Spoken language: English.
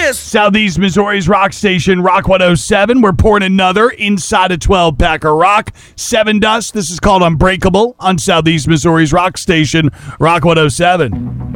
this. Southeast Missouri's rock station, Rock 107. We're pouring another inside a 12-pack of rock. Seven Dust. This is called Unbreakable on Southeast Missouri's rock station, Rock 107.